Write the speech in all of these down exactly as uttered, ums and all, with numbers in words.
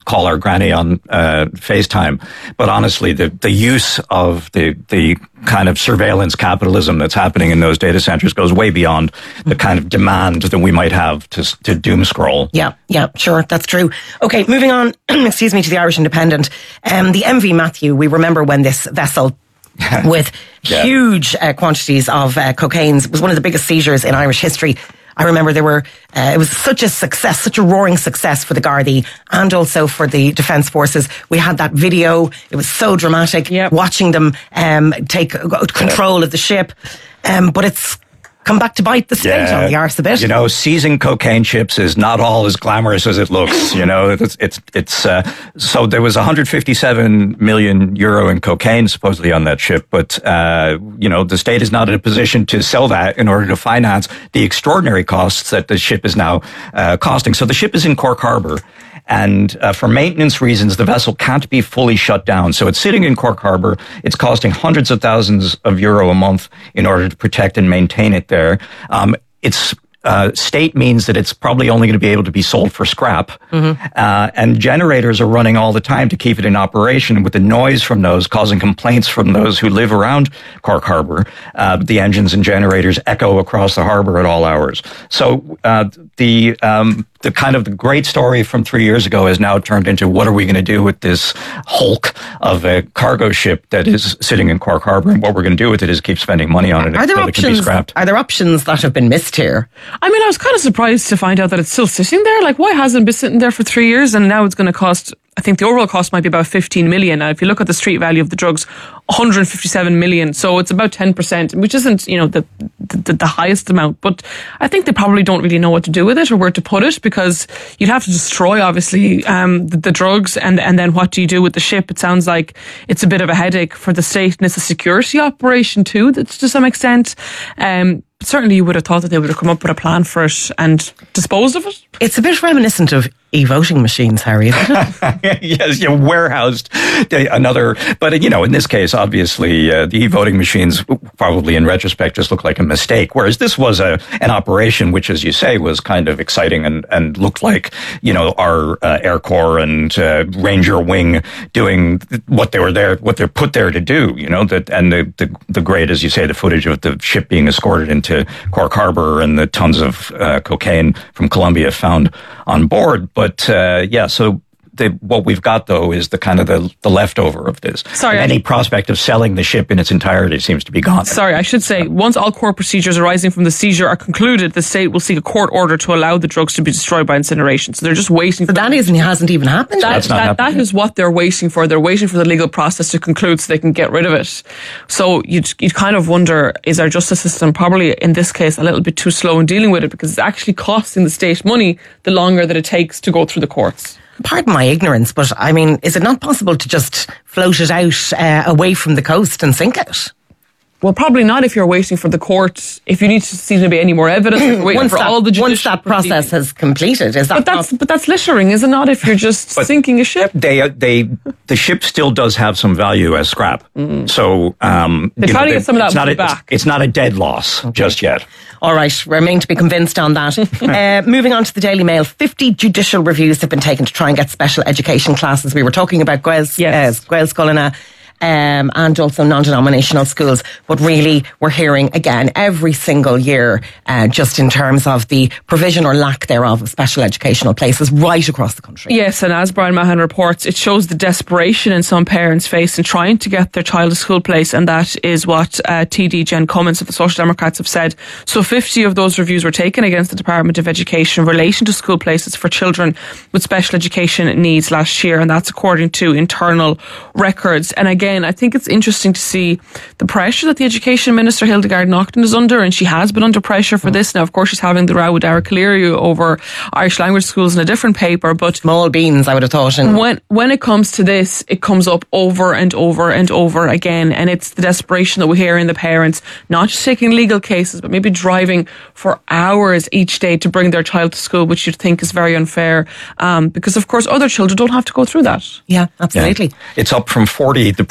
call our granny on uh, FaceTime. But honestly, the, the use of the the kind of surveillance capitalism that's happening in those data centers goes way beyond the kind of demand that we might have to to doom scroll. Yeah, yeah, sure, that's true. Okay, moving on, excuse me, to the Irish Independent. Um, the M V Matthew, we remember when this vessel with yeah. huge uh, quantities of uh, cocaine was one of the biggest seizures in Irish history. I remember there were, uh, it was such a success, such a roaring success for the Gardaí and also for the Defence Forces. We had that video. It was so dramatic, yep. watching them um, take control of the ship. Um, but it's come back to bite the state yeah. on the arse a bit. You know, seizing cocaine ships is not all as glamorous as it looks. You know, it's it's it's. Uh, so there was one hundred fifty-seven million euro in cocaine supposedly on that ship, but uh, you know, the state is not in a position to sell that in order to finance the extraordinary costs that the ship is now uh, costing. So the ship is in Cork Harbour. And uh, for maintenance reasons, the vessel can't be fully shut down. So it's sitting in Cork Harbour. It's costing hundreds of thousands of euro a month in order to protect and maintain it there. Um, it's Uh, state means that it's probably only going to be able to be sold for scrap. Mm-hmm. Uh, and generators are running all the time to keep it in operation, with the noise from those causing complaints from those who live around Cork Harbour. Uh, the engines and generators echo across the harbour at all hours. So uh, the um, the kind of the great story from three years ago has now turned into, what are we going to do with this hulk of a cargo ship that is sitting in Cork Harbour? And what we're going to do with it is keep spending money on it are there until options, it can be scrapped. Are there options that have been missed here? I mean, I was kind of surprised to find out that it's still sitting there. Like, why hasn't it been sitting there for three years? And now it's going to cost, I think the overall cost might be about fifteen million. Now, if you look at the street value of the drugs, one hundred fifty-seven million. So it's about ten percent, which isn't, you know, the, the, the highest amount. But I think they probably don't really know what to do with it or where to put it, because you'd have to destroy, obviously, um, the, the drugs. And, and then what do you do with the ship? It sounds like it's a bit of a headache for the state, and it's a security operation too, that's to some extent. Um, But certainly you would have thought that they would have come up with a plan for it and disposed of it. It's a bit reminiscent of e-voting machines, Harry, isn't it? Yes, you know, warehoused another. But, you know, in this case, obviously, uh, the e-voting machines probably in retrospect just look like a mistake. Whereas this was a an operation which, as you say, was kind of exciting and, and looked like, you know, our uh, Air Corps and uh, Ranger Wing doing what they were there, what they're put there to do, you know, that and the, the, the great, as you say, the footage of the ship being escorted into to Cork Harbour and the tons of uh, cocaine from Colombia found on board. But uh, yeah, so the, what we've got, though, is the kind of the, the leftover of this. Sorry, and any prospect of selling the ship in its entirety seems to be gone. Sorry, I should say, once all court procedures arising from the seizure are concluded, the state will seek a court order to allow the drugs to be destroyed by incineration. So they're just waiting for... So that isn't, hasn't even happened? That, That's not that, happening. that is what they're waiting for. They're waiting for the legal process to conclude so they can get rid of it. So you'd, you'd kind of wonder, is our justice system probably, in this case, a little bit too slow in dealing with it, because it's actually costing the state money the longer that it takes to go through the courts? Pardon my ignorance, but I mean, is it not possible to just float it out uh, away from the coast and sink it? Well, probably not if you're waiting for the court. If you need to see to be any more evidence, if you're waiting once for that, all the once that process has completed, is that? But that's not- but that's littering, is it not? If you're just But sinking a ship, They they the ship still does have some value as scrap. Mm. So um, They're you know, trying to get some of that it's not money a, back. It's, it's not a dead loss Okay. just yet. All right, remain to be convinced on that. uh, moving on to the Daily Mail, fifty judicial reviews have been taken to try and get special education classes. We were talking about Gwels, Yes. uh, Gwels Scullina, Um, and also non-denominational schools. But really, we're hearing again every single year, uh, just in terms of the provision or lack thereof of special educational places right across the country. yes, and as Brian Mahan reports, it shows the desperation in some parents face in trying to get their child a school place, and that is what uh, T D Jen Cummins of the Social Democrats have said. So fifty of those reviews were taken against the Department of Education in relation to school places for children with special education needs last year, and that's according to internal records. And again, I think it's interesting to see the pressure that the Education Minister, Hildegard Naughton, is under, and she has been under pressure for this. Now, of course, she's having the row with Dara Cleary over Irish language schools in a different paper, but Small beans, I would have thought. And when when it comes to this, it comes up over and over and over again, and it's the desperation that we hear in the parents, not just taking legal cases, but maybe driving for hours each day to bring their child to school, which you'd think is very unfair, um, because, of course, other children don't have to go through that. yeah, absolutely. Yeah. It's up from forty the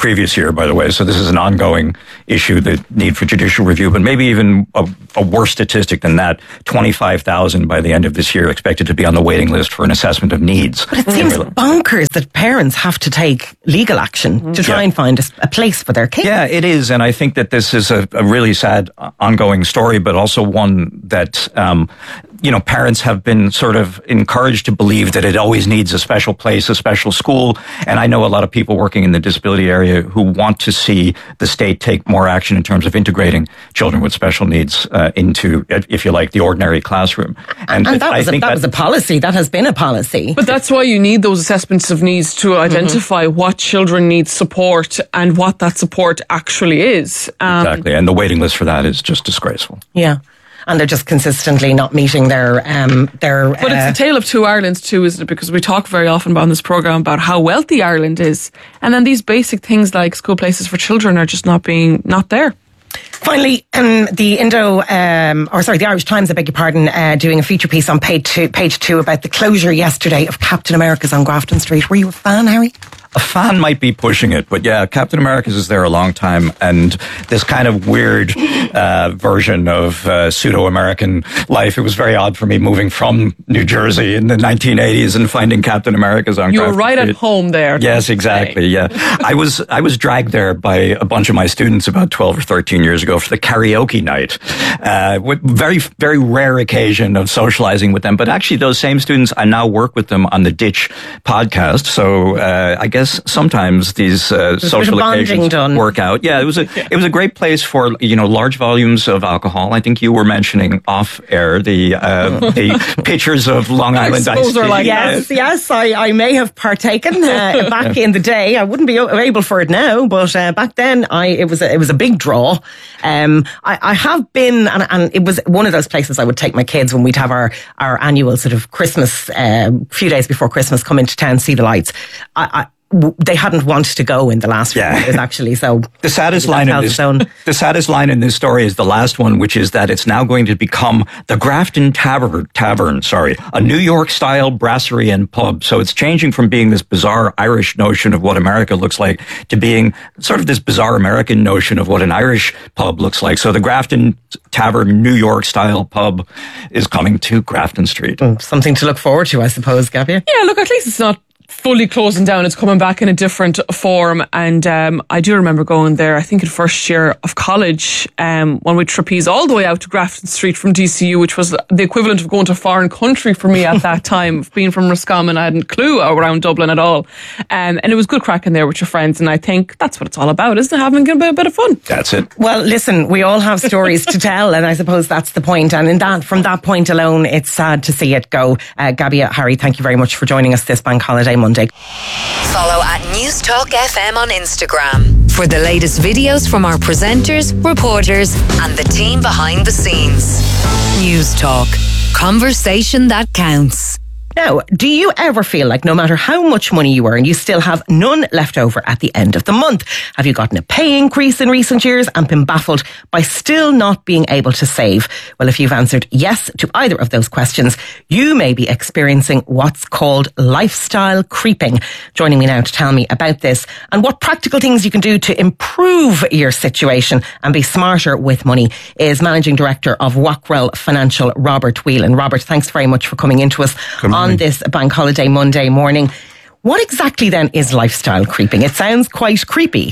previous year, by the way. So this is an ongoing issue that need for judicial review, but maybe even a, a worse statistic than that. twenty-five thousand by the end of this year expected to be on the waiting list for an assessment of needs. But it seems bonkers that parents have to take legal action to try yeah. and find a, a place for their kids. Yeah, it is. And I think that this is a, a really sad ongoing story, but also one that, um, you know, parents have been sort of encouraged to believe that it always needs a special place, a special school. And I know a lot of people working in the disability area who want to see the state take more action in terms of integrating children with special needs uh, into, if you like, the ordinary classroom. And, and that, was, I think a, that, that was a policy. That has been a policy. But that's why you need those assessments of needs to identify mm-hmm. what children need support and what that support actually is. Um, exactly. And the waiting list for that is just disgraceful. Yeah. And they're just consistently not meeting their um their. But uh, it's a tale of two Irelands too, isn't it? Because we talk very often on this programme about how wealthy Ireland is, and then these basic things like school places for children are just not being not there. Finally, um, the Indo, um, or sorry, the Irish Times, I beg your pardon, uh, doing a feature piece on page two, page two about the closure yesterday of Captain America's on Grafton Street. Were you a fan, Harry? A fan might be pushing it, but yeah, Captain America's is there a long time, and this kind of weird uh, version of uh, pseudo-American life. It was very odd for me moving from New Jersey in the nineteen eighties and finding Captain America's on. You Grafton were right Street. At home there. Yes, exactly. Yeah, I was I was dragged there by a bunch of my students about twelve or thirteen years ago for the karaoke night. Uh, with very very rare occasion of socializing with them, but actually those same students, I now work with them on the Ditch podcast. So uh, I guess. Sometimes these uh, social occasions done. work out. Yeah, it was a it was a great place for, you know, large volumes of alcohol. I think you were mentioning off air the uh, the pictures of Long Island iced tea. Like yes, yes, I, I may have partaken uh, back in the day. I wouldn't be able for it now, but uh, back then I it was a, it was a big draw. Um, I, I have been, and, and it was one of those places I would take my kids when we'd have our our annual sort of Christmas, a uh, few days before Christmas, come into town, see the lights. I, I They hadn't wanted to go in the last few yeah. years, actually. So the saddest line in this, the saddest line in this story is the last one, which is that it's now going to become the Grafton Tavern, Tavern, sorry, a New York-style brasserie and pub. So it's changing from being this bizarre Irish notion of what America looks like to being sort of this bizarre American notion of what an Irish pub looks like. So the Grafton Tavern, New York-style pub, is coming to Grafton Street. Something to look forward to, I suppose, Gabby. Yeah, look, at least it's not fully closing down. It's coming back in a different form, and um, I do remember going there, I think in first year of college, um, when we trapeze all the way out to Grafton Street from D C U, which was the equivalent of going to a foreign country for me at that time, being from Roscommon. I hadn't a clue around Dublin at all, um, and it was good cracking there with your friends, and I think that's what it's all about, isn't it? Having a bit, a bit of fun. That's it. Well, listen, we all have stories to tell, and I suppose that's the point, and in that, from that point alone, it's sad to see it go. uh, Gabby, Harry, thank you very much for joining us this Bank Holiday Monday. Follow at News Talk F M on Instagram for the latest videos from our presenters, reporters, and the team behind the scenes. News Talk. Conversation that counts. Now, do you ever feel like no matter how much money you earn, you still have none left over at the end of the month? Have you gotten a pay increase in recent years and been baffled by still not being able to save? Well, if you've answered yes to either of those questions, you may be experiencing what's called lifestyle creeping. Joining me now to tell me about this and what practical things you can do to improve your situation and be smarter with money is Managing Director of Wackrell Financial, Robert Whelan. Robert, thanks very much for coming into us on this Bank Holiday Monday morning. What exactly then is lifestyle creeping? It sounds quite creepy.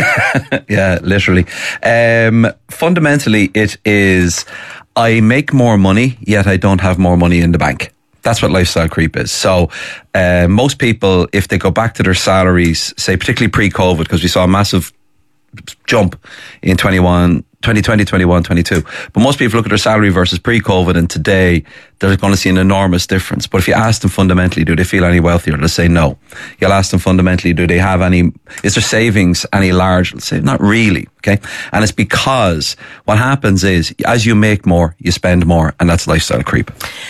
Yeah, literally. Um, fundamentally, it is I make more money, yet I don't have more money in the bank. That's what lifestyle creep is. So uh, most people, if they go back to their salaries, say particularly pre-COVID, because we saw a massive jump in twenty-one, twenty twenty, twenty-one, twenty-two. But most people look at their salary versus pre-COVID and today, they're going to see an enormous difference. But if you ask them fundamentally, do they feel any wealthier? They'll say no. You'll ask them fundamentally, do they have any, is their savings any large? They'll say, not really. Okay. And it's because what happens is as you make more, you spend more, and that's lifestyle creep.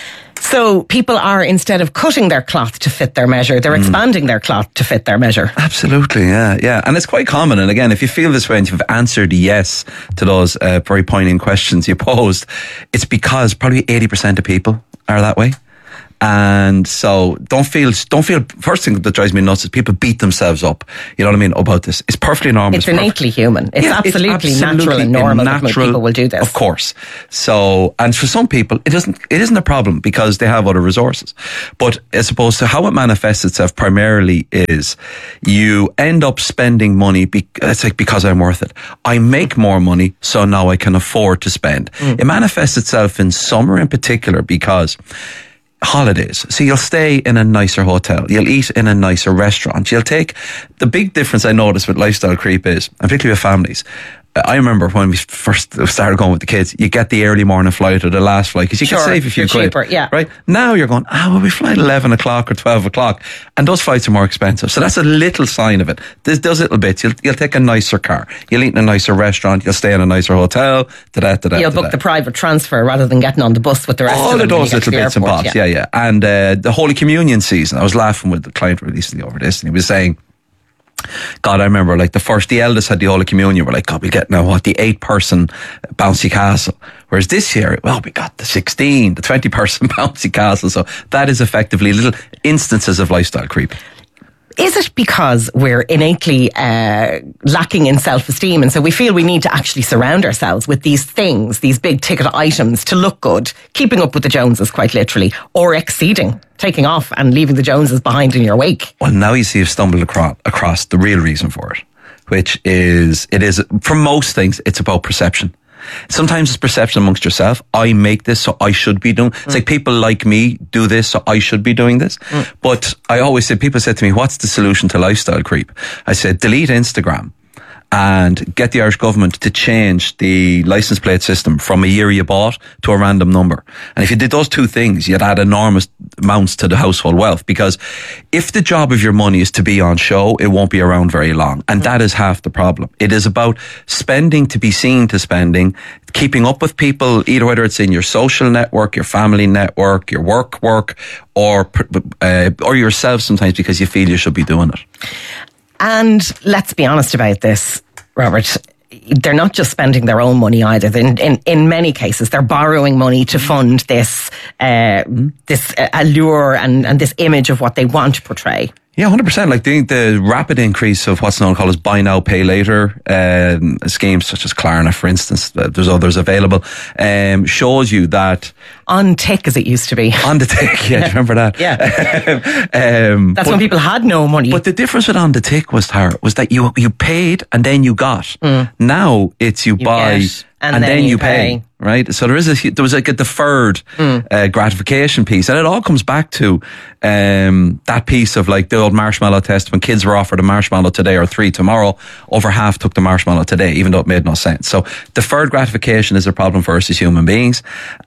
So people are, instead of cutting their cloth to fit their measure, they're mm. expanding their cloth to fit their measure. Absolutely, yeah, yeah. And it's quite common. And again, if you feel this way and you've answered yes to those uh, very poignant questions you posed, it's because probably eighty percent of people are that way. And so don't feel, don't feel, first thing that drives me nuts is people beat themselves up, you know what I mean, about this. It's perfectly normal. It's innately human. It's, yeah, absolutely, it's absolutely natural and normal natural, that people will do this. Of course. So, and for some people, it isn't, it isn't a problem because they have other resources. But as opposed to how it manifests itself primarily is you end up spending money, be, it's like because I'm worth it. I make more money, so now I can afford to spend. Mm. It manifests itself in summer in particular because holidays. So you'll stay in a nicer hotel. You'll eat in a nicer restaurant. You'll take, the big difference I noticed with lifestyle creep is, and particularly with families, I remember when we first started going with the kids, you get the early morning flight or the last flight because you sure, can save a few quid. Cheaper, yeah. Right? Now you're going, ah, oh, well, we fly at eleven o'clock or twelve o'clock. And those flights are more expensive. So that's a little sign of it. There's those little bits. You'll, you'll take a nicer car. You'll eat in a nicer restaurant. You'll stay in a nicer hotel. Da-da, da-da, you'll da-da. book the private transfer rather than getting on the bus with the rest All of them. All of those little bits airport, and bobs. Yeah, yeah. yeah. And uh, the Holy Communion season, I was laughing with the client recently over this, and he was saying, God, I remember like the first, the eldest had the Holy Communion. We're like, God, we get now what, the eight person bouncy castle. Whereas this year, well, we got the sixteen, the twenty person bouncy castle. So that is effectively little instances of lifestyle creep. Is it because we're innately uh, lacking in self-esteem, and so we feel we need to actually surround ourselves with these things, these big ticket items to look good, keeping up with the Joneses quite literally, or exceeding, taking off and leaving the Joneses behind in your wake? Well, now you see you've stumbled across, across the real reason for it, which is, it is, for most things, it's about perception. Sometimes it's perception amongst yourself. I make this, so I should be doing. It's mm. like people like me do this, so I should be doing this. Mm. But I always say, people said to me, what's the solution to lifestyle creep? I said, delete Instagram and get the Irish government to change the license plate system from a year you bought to a random number. And if you did those two things, you'd add enormous amounts to the household wealth. Because if the job of your money is to be on show, it won't be around very long. And that is half the problem. It is about spending to be seen to spending, keeping up with people, either whether it's in your social network, your family network, your work work, or uh, or yourself sometimes because you feel you should be doing it. And let's be honest about this, Robert. They're not just spending their own money either. In in, in many cases, they're borrowing money to fund this uh, this allure and, and this image of what they want to portray. Yeah, one hundred percent. Like the, the rapid increase of what's known called as buy now, pay later um, schemes, such as Klarna, for instance, uh, there's others available, um, shows you that on tick, as it used to be. On the tick, yeah, do you remember that? Yeah. um, That's but, when people had no money. But the difference with on the tick was, Tara, was that you you paid and then you got. Mm. Now it's you, you buy and, and then, then you pay. pay. Right, so there is a there was like a deferred mm. uh, gratification piece, and it all comes back to um, that piece of like the old marshmallow test. When kids were offered a marshmallow today or three tomorrow, over half took the marshmallow today, even though it made no sense. So deferred gratification is a problem for us as human beings,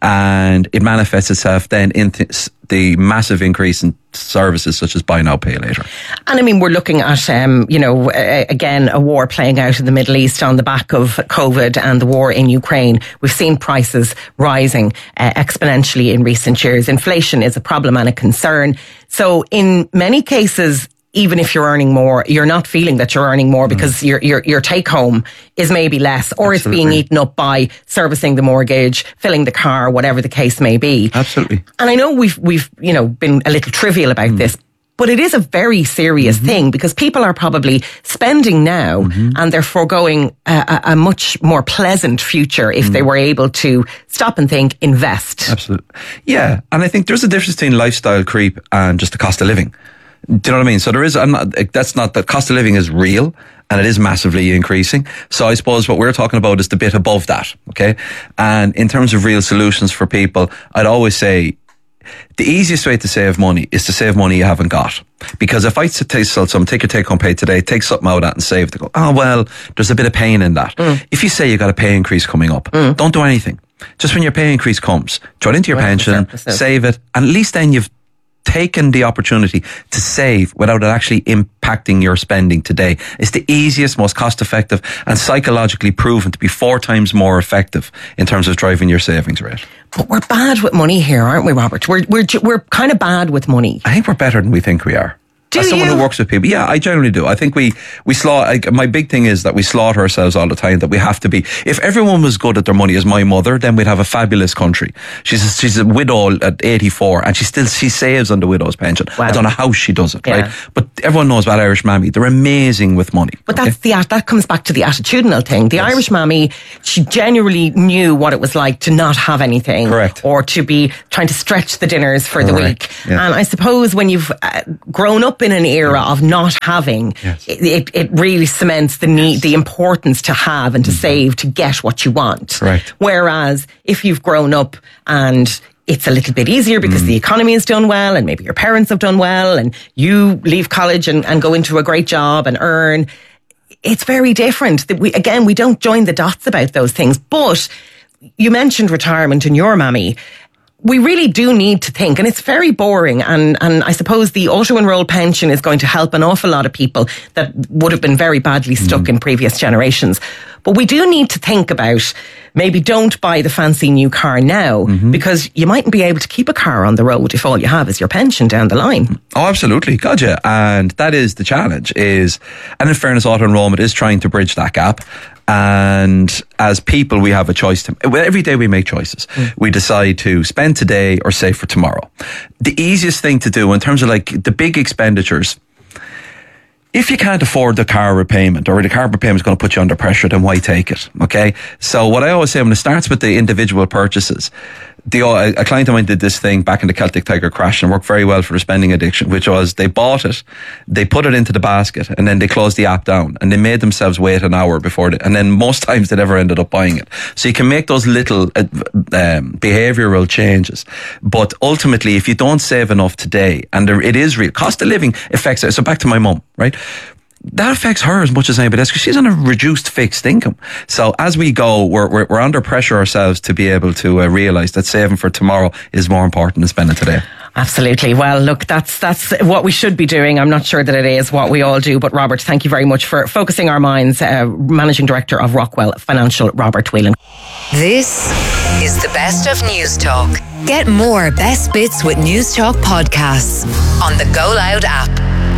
and it manifests itself then in th- the massive increase in services such as buy now, pay later. And I mean, we're looking at, um, you know, uh, again, a war playing out in the Middle East on the back of COVID and the war in Ukraine. We've seen prices rising uh, exponentially in recent years. Inflation is a problem and a concern. So in many cases, even if you're earning more, you're not feeling that you're earning more because mm. your, your, your take home is maybe less, or Absolutely. It's being eaten up by servicing the mortgage, filling the car, whatever the case may be. Absolutely. And I know we've, we've, you know, been a little trivial about mm. this, but it is a very serious mm-hmm. thing because people are probably spending now mm-hmm. and they're foregoing a, a much more pleasant future if mm. they were able to stop and think, invest. Absolutely. Yeah. And I think there's a difference between lifestyle creep and just the cost of living. Do you know what I mean? So there is, I'm not, that's not, the cost of living is real and it is massively increasing. So I suppose what we're talking about is the bit above that. Okay. And in terms of real solutions for people, I'd always say the easiest way to save money is to save money you haven't got. Because if I take something, take your take home pay today, take something out of that and save it, go, oh, well, there's a bit of pain in that. Mm. If you say you got a pay increase coming up, mm. don't do anything. Just when your pay increase comes, throw it into your right, pension, percent, percent. Save it, and at least then you've taken the opportunity to save without it actually impacting your spending today. It's the easiest, most cost effective and psychologically proven to be four times more effective in terms of driving your savings rate. But we're bad with money here, aren't we, Robert? We're we're we're kind of bad with money. I think we're better than we think we are. Do As someone you? who works with people, yeah, I generally do. I think we we slaughter. My big thing is that we slaughter ourselves all the time. That we have to be. If everyone was good at their money, as my mother, then we'd have a fabulous country. She's a, she's a widow at eighty-four, and she still she saves on the widow's pension. Wow. I don't know how she does it, Yeah. right? But everyone knows about Irish Mammy. They're amazing with money. But okay? that's the that comes back to the attitudinal thing. The Yes. Irish mammy, she genuinely knew what it was like to not have anything, Correct. or to be trying to stretch the dinners for the Correct. week. Yeah. And I suppose when you've uh, grown up in an era of not having, Yes. it, it, it really cements the need, the importance to have and to save to get what you want. Correct. Whereas if you've grown up and it's a little bit easier because the economy has done well and maybe your parents have done well and you leave college and, and go into a great job and earn, it's very different. That we again, we don't join the dots about those things. But you mentioned retirement and your mammy. We really do need to think, and it's very boring, and, and I suppose the auto-enroll pension is going to help an awful lot of people that would have been very badly stuck mm. in previous generations. But we do need to think about, maybe don't buy the fancy new car now, mm-hmm. because you mightn't be able to keep a car on the road if all you have is your pension down the line. Oh, absolutely. Gotcha. And that is the challenge is, and in fairness, auto-enrollment is trying to bridge that gap. And as people, we have a choice to, every day we make choices. Mm. We decide to spend today or save for tomorrow. The easiest thing to do in terms of like the big expenditures, if you can't afford the car repayment or the car repayment is going to put you under pressure, then why take it? Okay. So what I always say when it starts with the individual purchases, the, a client of mine did this thing back in the Celtic Tiger crash and worked very well for their spending addiction, which was they bought it, they put it into the basket, and then they closed the app down and they made themselves wait an hour before, they, and then most times they never ended up buying it. So you can make those little uh, um, behavioural changes, but ultimately, if you don't save enough today, and there, it is real, cost of living affects it. So back to my mum, right? That affects her as much as anybody else because she's on a reduced fixed income. So as we go, we're we're, we're under pressure ourselves to be able to uh, realise that saving for tomorrow is more important than spending today. Absolutely. Well, look, that's that's what we should be doing. I'm not sure that it is what we all do, but Robert, thank you very much for focusing our minds. Uh, Managing Director of Rockwell Financial, Robert Whelan. This is the best of News Talk. Get more best bits with News Talk podcasts on the Go Loud app.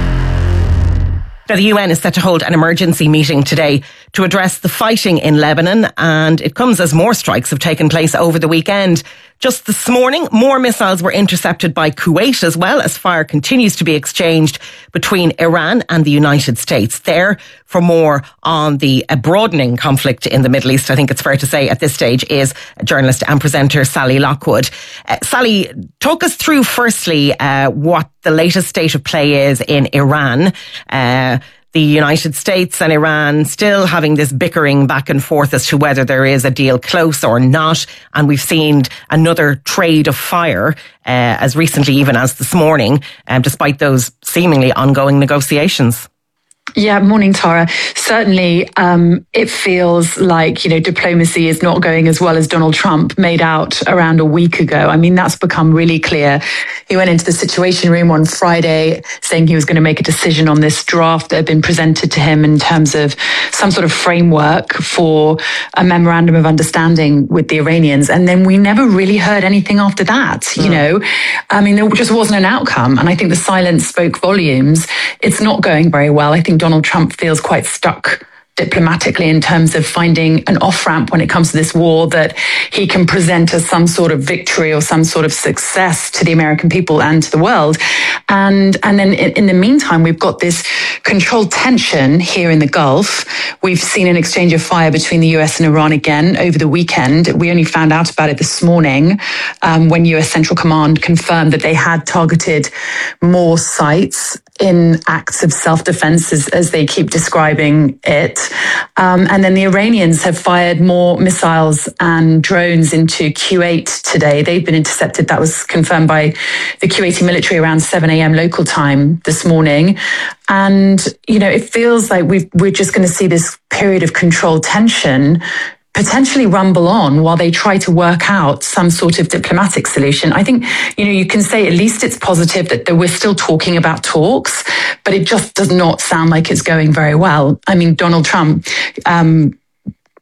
Now, the U N is set to hold an emergency meeting today to address the fighting in Lebanon, and it comes as more strikes have taken place over the weekend. Just this morning, more missiles were intercepted by Kuwait, as well as fire continues to be exchanged between Iran and the United States. There, for more on the uh, broadening conflict in the Middle East, I think it's fair to say at this stage, is journalist and presenter Sally Lockwood. Uh, Sally, talk us through firstly uh, what the latest state of play is in Iran. Uh, the United States and Iran still having this bickering back and forth as to whether there is a deal close or not. And we've seen another trade of fire uh, as recently even as this morning, um, despite those seemingly ongoing negotiations. Yeah, morning, Tara. Certainly, um, it feels like, you know, diplomacy is not going as well as Donald Trump made out around a week ago. I mean, that's become really clear. He went into the Situation Room on Friday saying he was going to make a decision on this draft that had been presented to him in terms of some sort of framework for a memorandum of understanding with the Iranians. And then we never really heard anything after that, mm. you know. I mean, there just wasn't an outcome. And I think the silence spoke volumes. It's not going very well. I think Donald Trump feels quite stuck diplomatically in terms of finding an off-ramp when it comes to this war that he can present as some sort of victory or some sort of success to the American people and to the world. And and then in, in the meantime, we've got this controlled tension here in the Gulf. We've seen an exchange of fire between the U S and Iran again over the weekend. We only found out about it this morning um, when U S Central Command confirmed that they had targeted more sites in acts of self-defense, as, as they keep describing it. Um, and then the Iranians have fired more missiles and drones into Kuwait today. They've been intercepted. That was confirmed by the Kuwaiti military around seven a.m. local time this morning. And, you know, it feels like we've, we're just going to see this period of controlled tension potentially rumble on while they try to work out some sort of diplomatic solution. I think, you know, you can say at least it's positive that, that we're still talking about talks, but it just does not sound like it's going very well. I mean, Donald Trump um,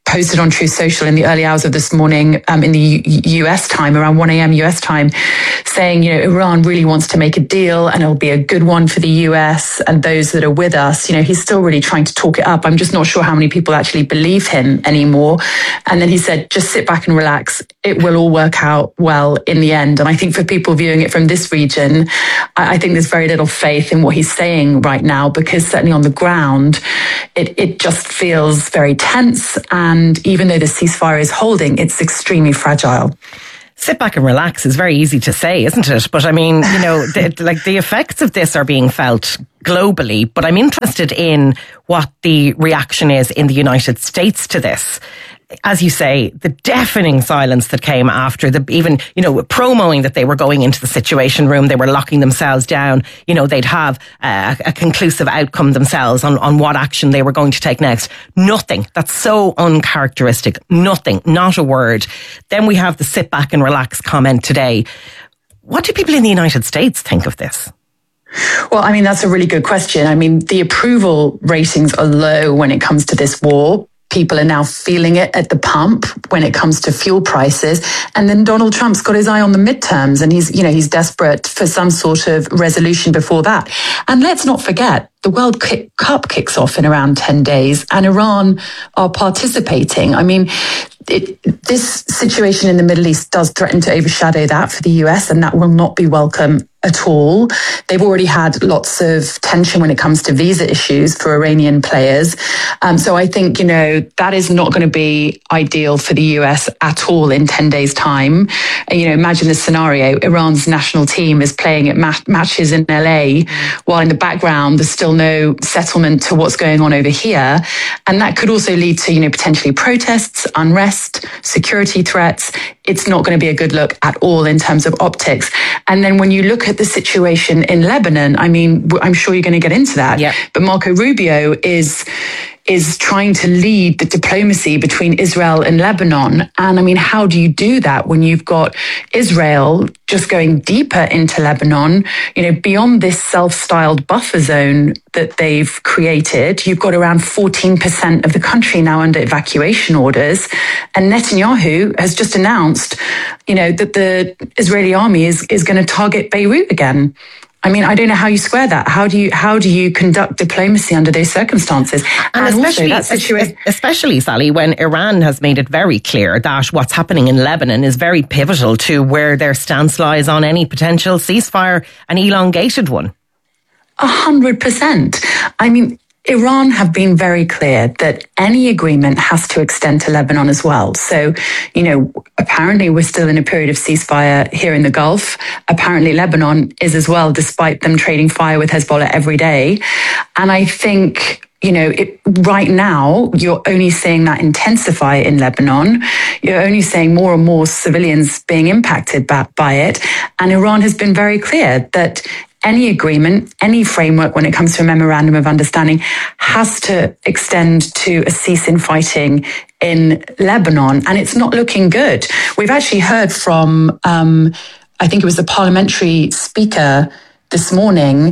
posted on Truth Social in the early hours of this morning um, in the U- US time, around one a.m. U S time, saying, you know, Iran really wants to make a deal and it'll be a good one for the U S and those that are with us. You know, he's still really trying to talk it up. I'm just not sure how many people actually believe him anymore. And then he said, just sit back and relax. It will all work out well in the end. And I think for people viewing it from this region, I, I think there's very little faith in what he's saying right now, because certainly on the ground, it, it just feels very tense. And And even though the ceasefire is holding, it's extremely fragile. Sit back and relax is very easy to say, isn't it? But I mean, you know, the, like the effects of this are being felt globally. But I'm interested in what the reaction is in the United States to this. As you say, the deafening silence that came after the even, you know, promoing that they were going into the Situation Room, they were locking themselves down, you know, they'd have a, a conclusive outcome themselves on, on what action they were going to take next. Nothing. That's so uncharacteristic. Nothing. Not a word. Then we have the sit back and relax comment today. What do people in the United States think of this? Well, I mean, that's a really good question. I mean, the approval ratings are low when it comes to this war. People are now feeling it at the pump when it comes to fuel prices. And then Donald Trump's got his eye on the midterms and he's, you know, he's desperate for some sort of resolution before that. And let's not forget, the World Cup kicks off in around ten days and Iran are participating. I mean, it, this situation in the Middle East does threaten to overshadow that for the U S, and that will not be welcome at all. They've already had lots of tension when it comes to visa issues for Iranian players. Um, so I think, you know, that is not going to be ideal for the U S at all in ten days' time. And, you know, imagine this scenario. Iran's national team is playing at ma- matches in L A, while in the background there's still no settlement to what's going on over here. And that could also lead to, you know, potentially protests, unrest, security threats. It's not going to be a good look at all in terms of optics. And then when you look at the situation in Lebanon, I mean, I'm sure you're going to get into that. Yep. But Marco Rubio is is trying to lead the diplomacy between Israel and Lebanon. And I mean, how do you do that when you've got Israel just going deeper into Lebanon, you know, beyond this self-styled buffer zone that they've created? You've got around fourteen percent of the country now under evacuation orders. And Netanyahu has just announced, you know, that the Israeli army is, is going to target Beirut again. I mean, I don't know how you square that. How do you how do you conduct diplomacy under those circumstances? And, and especially, also that situa- especially, Sally, when Iran has made it very clear that what's happening in Lebanon is very pivotal to where their stance lies on any potential ceasefire, an elongated one. A hundred percent. I mean, Iran have been very clear that any agreement has to extend to Lebanon as well. So, you know, apparently we're still in a period of ceasefire here in the Gulf. Apparently Lebanon is as well, despite them trading fire with Hezbollah every day. And I think, you know, it, right now, you're only seeing that intensify in Lebanon. You're only seeing more and more civilians being impacted by, by it. And Iran has been very clear that any agreement, any framework when it comes to a memorandum of understanding has to extend to a cease in fighting in Lebanon. And it's not looking good. We've actually heard from, um, I think it was the parliamentary speaker this morning,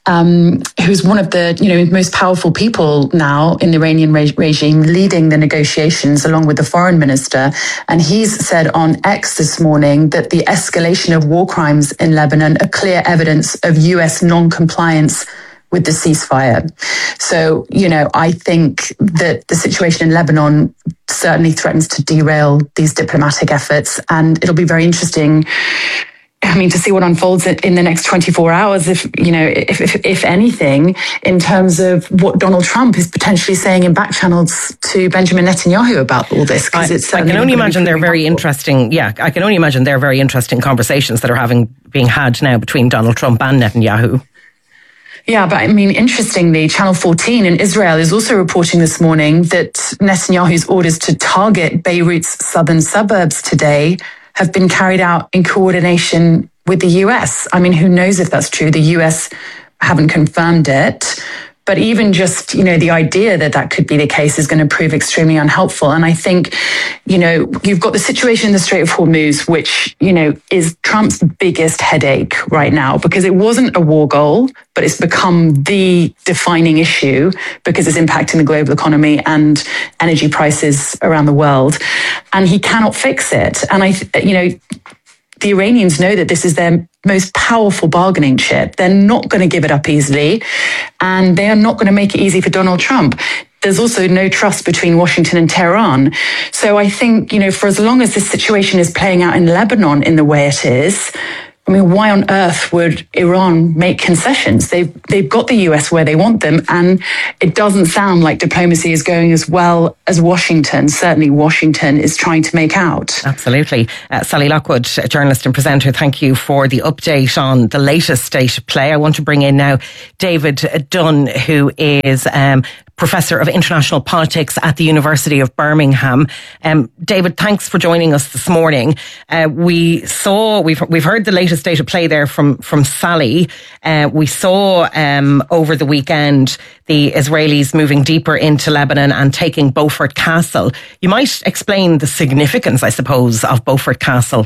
um, who's one of the, you know, most powerful people now in the Iranian re- regime, leading the negotiations along with the foreign minister. And he's said on X this morning that the escalation of war crimes in Lebanon are clear evidence of U S non-compliance with the ceasefire. So, you know, I think that the situation in Lebanon certainly threatens to derail these diplomatic efforts. And it'll be very interesting, I mean, to see what unfolds in the next twenty-four hours, if, you know, if, if, if anything, in terms of what Donald Trump is potentially saying in back channels to Benjamin Netanyahu about all this. I, it's I can only imagine they're very helpful. interesting. Yeah, I can only imagine they're very interesting conversations that are having being had now between Donald Trump and Netanyahu. Yeah, but I mean, interestingly, Channel fourteen in Israel is also reporting this morning that Netanyahu's orders to target Beirut's southern suburbs today have been carried out in coordination with the U S. I mean, who knows if that's true? The U S haven't confirmed it. But even just, you know, the idea that that could be the case is going to prove extremely unhelpful. And I think, you know, you've got the situation in the Strait of Hormuz, which, you know, is Trump's biggest headache right now, because it wasn't a war goal, but it's become the defining issue because it's impacting the global economy and energy prices around the world. And he cannot fix it. And I, you know, the Iranians know that this is their most powerful bargaining chip. They're not going to give it up easily, and they are not going to make it easy for Donald Trump. There's also no trust between Washington and Tehran. So I think, you know, for as long as this situation is playing out in Lebanon in the way it is, I mean, why on earth would Iran make concessions? They've, they've got the U S where they want them, and it doesn't sound like diplomacy is going as well as Washington, certainly Washington, is trying to make out. Absolutely. Uh, Sally Lockwood, a journalist and presenter, thank you for the update on the latest state of play. I want to bring in now David Dunn, who is um, Professor of International Politics at the University of Birmingham. Um, David, thanks for joining us this morning. Uh, we saw, we've we've heard the latest state of play there from, from Sally. Uh, we saw um, over the weekend the Israelis moving deeper into Lebanon and taking Beaufort Castle. You might explain the significance, I suppose, of Beaufort Castle.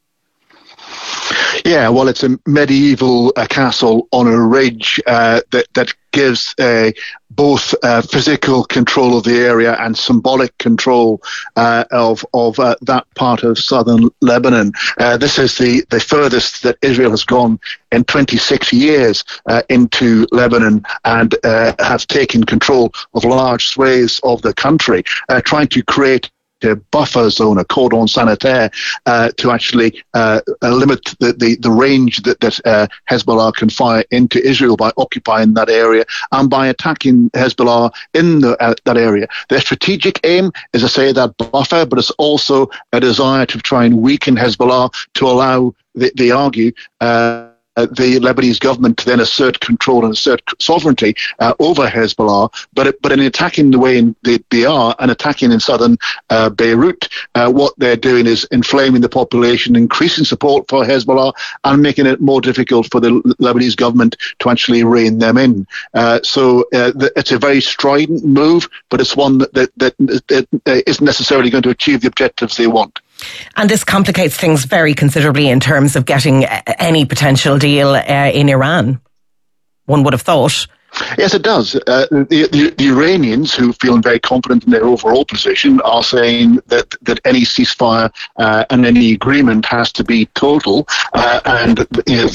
Yeah, well, it's a medieval uh, castle on a ridge uh, that, that gives uh, both uh, physical control of the area and symbolic control uh, of of uh, that part of southern Lebanon. Uh, this is the, the furthest that Israel has gone in twenty-six years uh, into Lebanon, and uh, has taken control of large swathes of the country, uh, trying to create a buffer zone, a cordon sanitaire, uh, to actually uh, uh, limit the, the, the range that, that uh, Hezbollah can fire into Israel by occupying that area and by attacking Hezbollah in the, uh, that area. Their strategic aim is to say that buffer, but it's also a desire to try and weaken Hezbollah to allow, they, they argue, uh, Uh, the Lebanese government to then assert control and assert sovereignty uh, over Hezbollah, but it, but in attacking the way in they, they are and attacking in southern uh, Beirut, uh, what they're doing is inflaming the population, increasing support for Hezbollah, and making it more difficult for the Lebanese government to actually rein them in. Uh, so uh, the, it's a very strident move, but it's one that, that, that, that uh, isn't necessarily going to achieve the objectives they want. And this complicates things very considerably in terms of getting any potential deal uh, in Iran, one would have thought. Yes, it does. Uh, the, the, the Iranians, who feel very confident in their overall position, are saying that, that any ceasefire uh, and any agreement has to be total. Uh, and you know,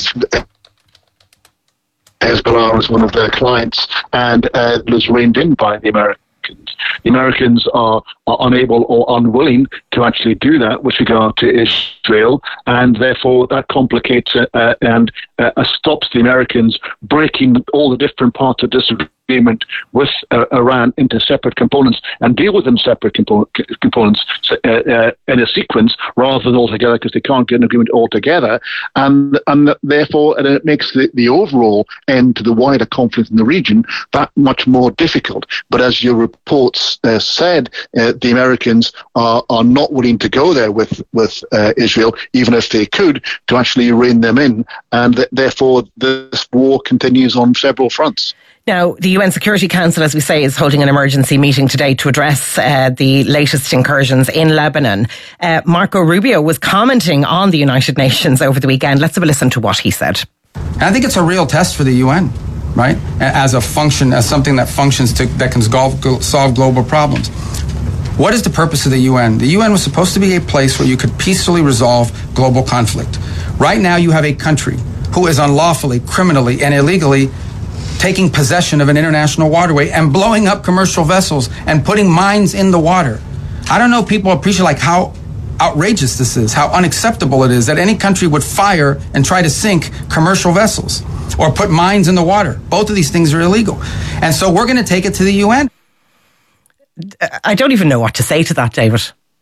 Hezbollah is one of their clients, and uh, was reined in by the Americans. The Americans are, are unable or unwilling to actually do that with regard to Israel, and therefore that complicates uh, uh, and uh, stops the Americans breaking all the different parts of this agreement with uh, Iran into separate components and deal with them separate compo- components uh, uh, in a sequence rather than all together, because they can't get an agreement altogether, and and therefore and it makes the, the overall end to the wider conflict in the region that much more difficult. But as your reports uh, said, uh, the Americans are, are not willing to go there with with uh, Israel, even if they could, to actually rein them in, and th- therefore this war continues on several fronts. Now, the U N Security Council, as we say, is holding an emergency meeting today to address uh, the latest incursions in Lebanon. Uh, Marco Rubio was commenting on the United Nations over the weekend. Let's have a listen to what he said. I think it's a real test for the U N, right? As a function, as something that functions to, that can solve global problems. What is the purpose of the U N? The U N was supposed to be a place where you could peacefully resolve global conflict. Right now, you have a country who is unlawfully, criminally, and illegally taking possession of an international waterway and blowing up commercial vessels and putting mines in the water. I don't know if people appreciate like how outrageous this is, how unacceptable it is that any country would fire and try to sink commercial vessels or put mines in the water. Both of these things are illegal. And so we're going to take it to the U N. I don't even know what to say to that, David.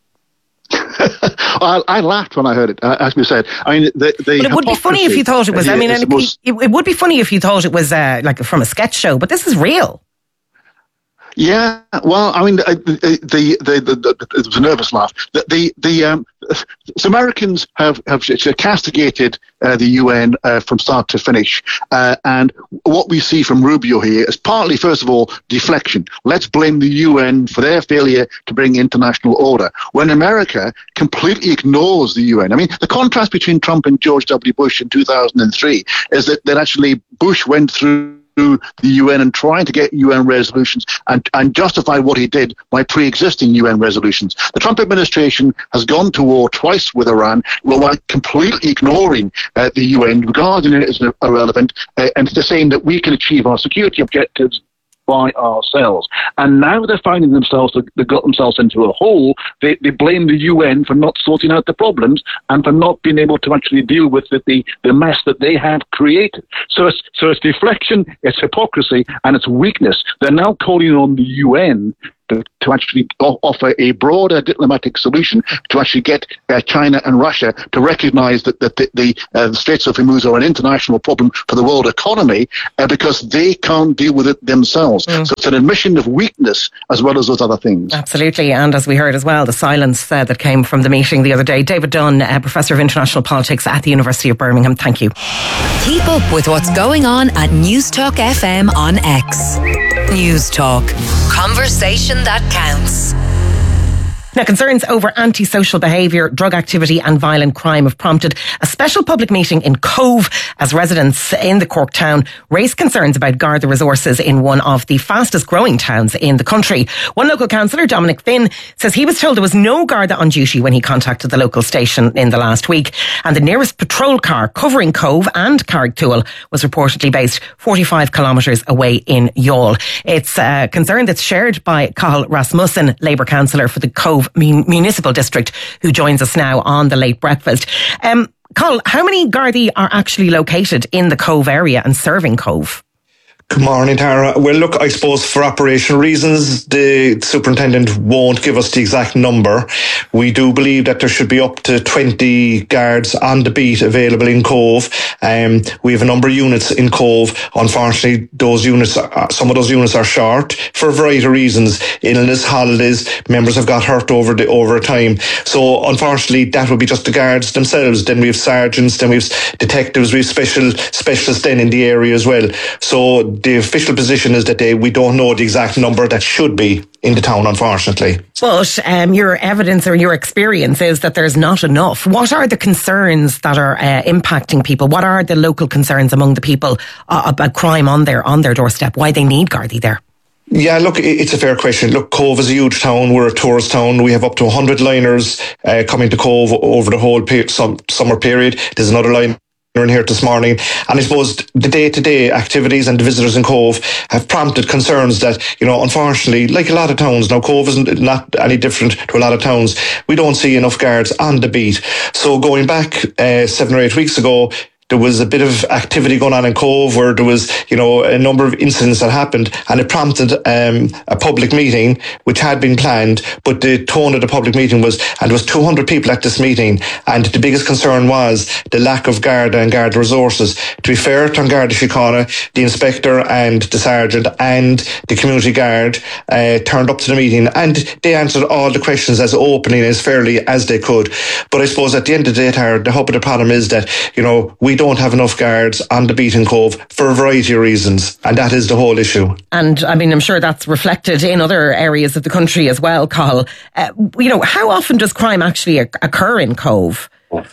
I, I laughed when I heard it, uh, as we said. I mean, the, the but it would be funny if you thought it was. I mean, it, it, it would be funny if you thought it was uh, like from a sketch show. But this is real. Yeah, well, I mean, the the, the, the, the it was a nervous laugh. The the, the um, the Americans have have castigated uh, the U N uh, from start to finish, uh, and what we see from Rubio here is partly, first of all, deflection. Let's blame the U N for their failure to bring international order, when America completely ignores the U N. I mean, the contrast between Trump and George W. Bush in two thousand three is that that actually Bush went through the U N and trying to get U N resolutions and, and justify what he did by pre-existing U N resolutions. The Trump administration has gone to war twice with Iran while completely ignoring uh, the U N, regarding it as irrelevant, uh, and saying that we can achieve our security objectives by ourselves. And now they're finding themselves, they've got themselves into a hole. They, they blame the U N for not sorting out the problems and for not being able to actually deal with the, the, the mess that they had created. So it's, so it's deflection, it's hypocrisy, and it's weakness. They're now calling on the U N to, to actually offer a broader diplomatic solution to actually get uh, China and Russia to recognize that, that the, the, uh, the Straits of Hormuz are an international problem for the world economy uh, because they can't deal with it themselves. Mm. So it's an admission of weakness as well as those other things. Absolutely. And as we heard as well, the silence uh, that came from the meeting the other day. David Dunn, uh, Professor of International Politics at the University of Birmingham. Thank you. Keep up with what's going on at Newstalk F M on X. Newstalk. Conversation that counts. Now, concerns over antisocial behaviour, drug activity and violent crime have prompted a special public meeting in Cove as residents in the Cork town raised concerns about Garda resources in one of the fastest growing towns in the country. One local councillor, Dominic Finn, says he was told there was no Garda on duty when he contacted the local station in the last week, and the nearest patrol car covering Cove and Carrigtwohill was reportedly based forty-five kilometres away in Youghal. It's a concern that's shared by Cathal Rasmussen, Labour councillor for the Cove Municipal District, who joins us now on the Late Breakfast. Um, Cathal, how many Gardaí are actually located in the Cove area and serving Cove? Good morning, Tara. Well, look, I suppose for operational reasons, the superintendent won't give us the exact number. We do believe that there should be up to twenty guards on the beat available in Cove. Um, we have a number of units in Cove. Unfortunately, those units, are, some of those units are short for a variety of reasons. Illness, holidays, members have got hurt over the over time. So, unfortunately, that would be just the guards themselves. Then we have sergeants, then we have detectives, we have special specialists then in the area as well. So, the official position is that they, we don't know the exact number that should be in the town, unfortunately. But um, your evidence or your experience is that there's not enough. What are the concerns that are uh, impacting people? What are the local concerns among the people uh, about crime on their on their doorstep? Why they need Gardaí there? Yeah, look, it's a fair question. Look, Cove is a huge town. We're a tourist town. We have up to one hundred liners uh, coming to Cove over the whole pe- some, summer period. There's another line in here this morning, and I suppose the day-to-day activities and the visitors in Cove have prompted concerns that, you know, unfortunately, like a lot of towns, now Cove isn't not any different to a lot of towns, we don't see enough guards on the beat. So going back uh, seven or eight weeks ago, there was a bit of activity going on in Cove where there was, you know, a number of incidents that happened, and it prompted um, a public meeting which had been planned, but the tone of the public meeting was, and there was two hundred people at this meeting, and the biggest concern was the lack of Garda and Garda resources. To be fair to Garda Síochána, the inspector and the sergeant and the community guard uh, turned up to the meeting, and they answered all the questions as openly and as fairly as they could. But I suppose at the end of the day, Tara, the hub of the problem is that, you know, we don't have enough guards on the beat in Cove for a variety of reasons, and that is the whole issue. And I mean, I'm sure that's reflected in other areas of the country as well, Cathal. Uh, you know, how often does crime actually occur in Cove?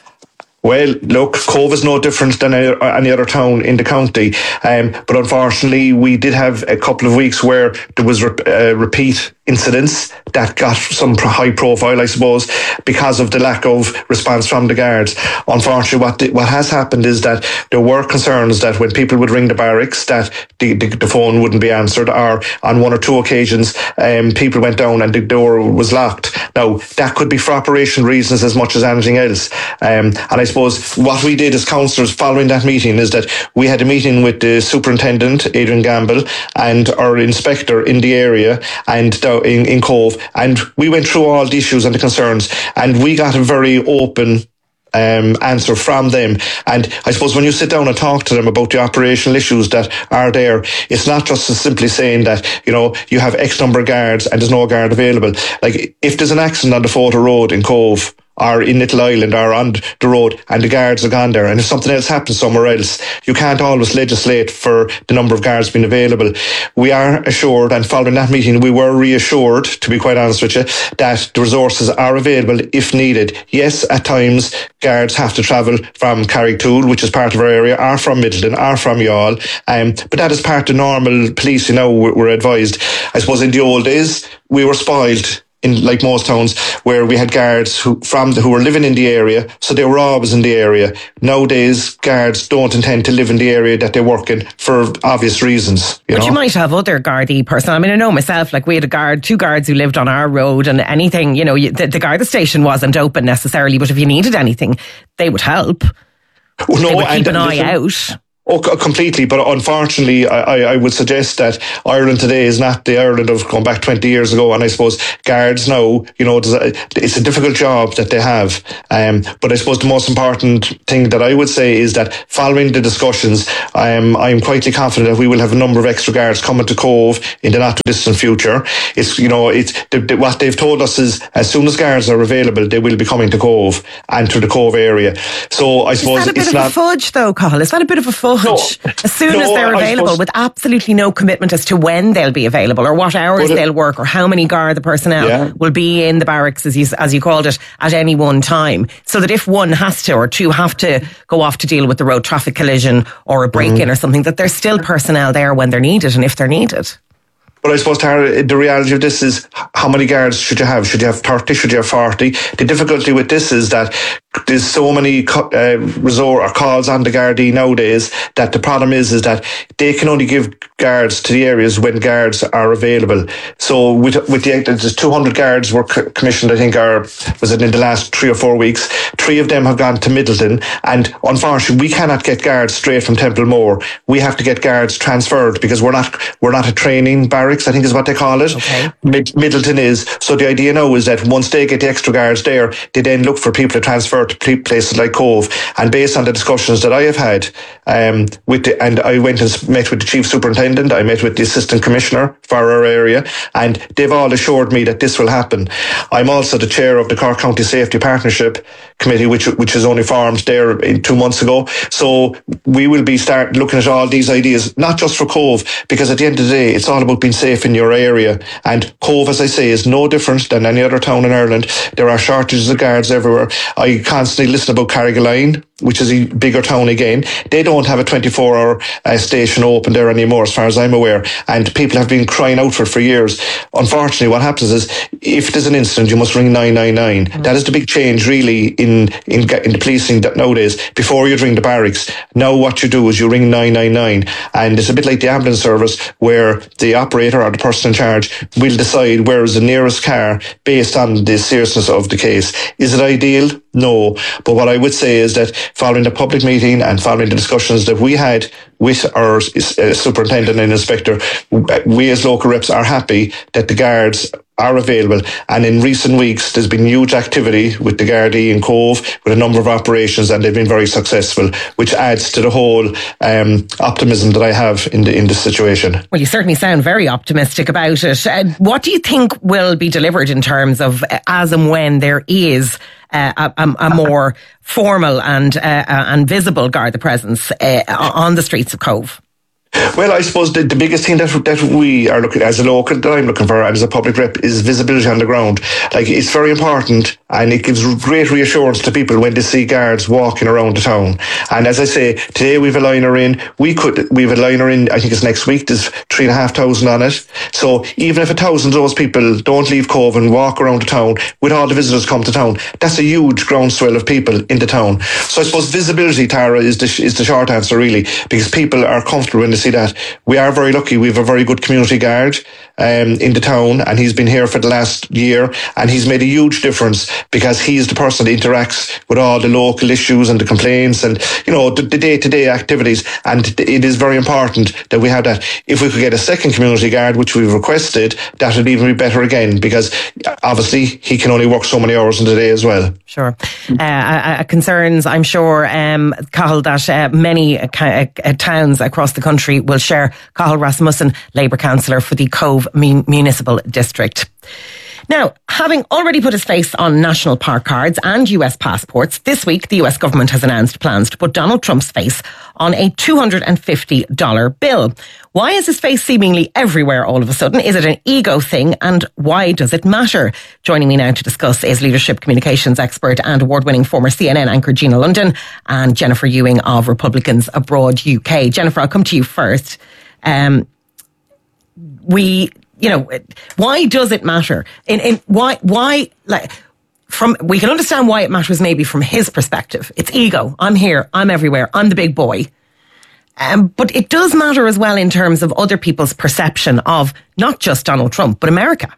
Well, look, Cove is no different than any other town in the county, um, but unfortunately we did have a couple of weeks where there was re- uh, repeat incidents that got some high profile, I suppose, because of the lack of response from the guards. Unfortunately, what the, what has happened is that there were concerns that when people would ring the barracks, that the, the, the phone wouldn't be answered, or on one or two occasions, um, people went down and the door was locked. Now, that could be for operational reasons as much as anything else. Um, and I suppose what we did as councillors following that meeting is that we had a meeting with the superintendent, Adrian Gamble, and our inspector in the area, and the In, in Cove, and we went through all the issues and the concerns, and we got a very open Um, answer from them. And I suppose when you sit down and talk to them about the operational issues that are there, it's not just as simply saying that, you know, you have X number of guards and there's no guard available. Like, if there's an accident on the Fota Road in Cove, or in Little Island, or on the road, and the guards are gone there, and if something else happens somewhere else, you can't always legislate for the number of guards being available. We are assured, and following that meeting, we were reassured, to be quite honest with you, that the resources are available if needed. Yes, at times, guards have to travel from Carrigtwohill, which is part of our area, or from Midleton, or from Youghal, um, but that is part of normal police, you know, we're advised. I suppose in the old days, we were spoiled, in like most towns, where we had guards who from the, who were living in the area, so they were always in the area. Nowadays, guards don't intend to live in the area that they work in for obvious reasons. You but know? you might have other Gardaí personnel. I mean, I know myself, like we had a guard, two guards who lived on our road, and anything, you know, you, the, the Garda station wasn't open necessarily, but if you needed anything, they would help. Well, no, they would keep and, an eye listen, out. Oh, completely. But unfortunately, I, I would suggest that Ireland today is not the Ireland of going back twenty years ago. And I suppose guards now, you know, it's a difficult job that they have. Um, but I suppose the most important thing that I would say is that following the discussions, I'm, I'm quietly confident that we will have a number of extra guards coming to Cove in the not too distant future. It's, you know, it's the, the, what they've told us is as soon as guards are available, they will be coming to Cove and to the Cove area. So I suppose is that a bit it's of not, a fudge though, Cathal? Is that a bit of a fudge? No, as soon no, as they're I available, suppose, with absolutely no commitment as to when they'll be available or what hours it, they'll work or how many Garda personnel yeah. will be in the barracks, as you, as you called it, at any one time. So that if one has to or two have to go off to deal with the road traffic collision or a break-in mm-hmm. or something, that there's still personnel there when they're needed and if they're needed. But I suppose, Tara, the reality of this is how many guards should you have? Should you have thirty? Should you have forty? The difficulty with this is that there's so many uh, resort or calls on the Gardaí nowadays that the problem is is that they can only give guards to the areas when guards are available. So with with the there's two hundred guards were commissioned, I think, or was it in the last three or four weeks? Three of them have gone to Midleton, and unfortunately, we cannot get guards straight from Templemore. We have to get guards transferred because we're not we're not a training barracks, I think is what they call it. Okay. Mid- Midleton is. So the idea now is that once they get the extra guards there, they then look for people to transfer to places like Cove. And based on the discussions that I have had, um, with the, and I went and met with the Chief Superintendent, I met with the Assistant Commissioner for our area, and they've all assured me that this will happen. I'm also the chair of the Cork County Safety Partnership Committee, which which is only formed there in two months ago. So we will be start looking at all these ideas, not just for Cove, because at the end of the day, it's all about being safe in your area. And Cove, as I say, is no different than any other town in Ireland. There are shortages of guards everywhere. I constantly listen about Carrigaline, which is a bigger town again. They don't have a twenty-four hour uh, station open there anymore, as far as I'm aware. And people have been crying out for it for years. Unfortunately, what happens is, if there's an incident, you must ring nine nine nine. Mm. That is the big change, really, in in in the policing that nowadays. Before you'd ring the barracks, now what you do is you ring nine nine nine. And it's a bit like the ambulance service, where the operator or the person in charge will decide where is the nearest car based on the seriousness of the case. Is it ideal? No. But what I would say is that following the public meeting and following the discussions that we had with our uh, superintendent and inspector, we as local reps are happy that the guards are available. And in recent weeks, there's been huge activity with the Gardaí in Cove, with a number of operations, and they've been very successful, which adds to the whole um, optimism that I have in the in this situation. Well, you certainly sound very optimistic about it. Uh, what do you think will be delivered in terms of uh, as and when there is Uh, a, a, a more formal and uh, and visible Garda presence uh, on the streets of Cove? Well, I suppose the, the biggest thing that that we are looking as a local, that I'm looking for, and as a public rep, is visibility on the ground. Like, it's very important, and it gives great reassurance to people when they see guards walking around the town. And as I say, today we've a liner in. We could we've a liner in. I think it's next week. There's three and a half thousand on it. So even if a thousand of those people don't leave Cove and walk around the town, with all the visitors come to town, that's a huge groundswell of people in the town. So I suppose visibility, Tara, is the is the short answer, really, because people are comfortable when they see that. We are very lucky. We have a very good community guard um, in the town, and he's been here for the last year, and he's made a huge difference because he's the person that interacts with all the local issues and the complaints and, you know, the, the day-to-day activities. And it is very important that we have that. If we could get a second community guard, which we've requested, that would even be better again, because obviously he can only work so many hours in the day as well. Sure. Uh, uh, concerns, I'm sure, um, Cathal, that uh, many uh, uh, towns across the country will share. Cathal Rasmussen, Labour councillor for the Cove Municipal District. Now, having already put his face on national park cards and U S passports, this week the U S government has announced plans to put Donald Trump's face on a two hundred fifty dollars bill. Why is his face seemingly everywhere all of a sudden? Is it an ego thing, and why does it matter? Joining me now to discuss is leadership communications expert and award-winning former C N N anchor Gina London and Jennifer Ewing of Republicans Abroad U K. Jennifer, I'll come to you first. Um, we... You know, why does it matter? In, in why, why, like, from, we can understand why it matters maybe from his perspective. It's ego. I'm here. I'm everywhere. I'm the big boy. Um, but it does matter as well in terms of other people's perception of not just Donald Trump, but America.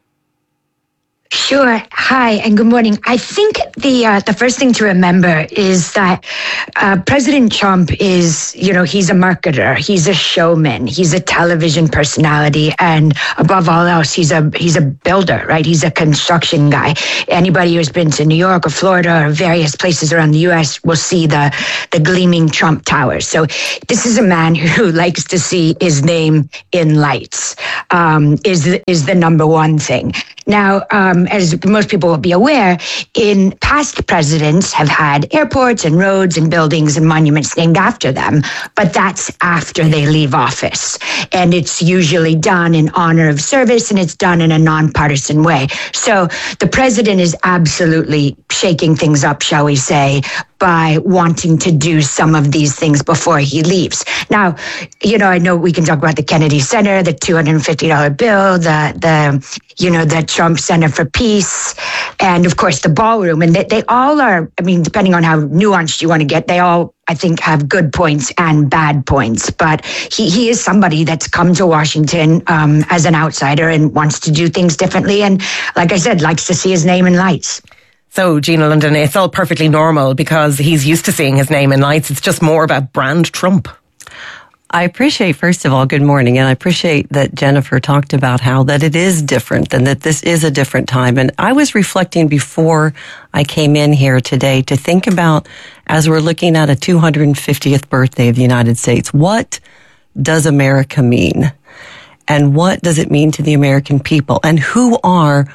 Sure. Hi, and good morning. I think the uh, the first thing to remember is that uh, President Trump is, you know, he's a marketer, he's a showman, he's a television personality, and above all else, he's a he's a builder, right? He's a construction guy. Anybody who's been to New York or Florida or various places around the U S will see the the gleaming Trump towers. So this is a man who likes to see his name in lights. Um, is the, is the number one thing. Now, um, as most people will be aware, in past presidents have had airports and roads and buildings and monuments named after them, but that's after they leave office. And it's usually done in honor of service, and it's done in a nonpartisan way. So the president is absolutely shaking things up, shall we say, by wanting to do some of these things before he leaves. Now, you know, I know we can talk about the Kennedy Center, the two hundred fifty dollars bill, the, the, you know, the Trump Center for Peace, and of course the ballroom. And they, they all are, I mean, depending on how nuanced you want to get, they all, I think, have good points and bad points. But he, he is somebody that's come to Washington um, as an outsider and wants to do things differently. And like I said, likes to see his name in lights. So, Gina London, it's all perfectly normal because he's used to seeing his name in lights. It's just more about brand Trump. I appreciate, first of all, good morning. And I appreciate that Jennifer talked about how that it is different and that this is a different time. And I was reflecting before I came in here today to think about, as we're looking at a two hundred fiftieth birthday of the United States, what does America mean? And what does it mean to the American people? And who are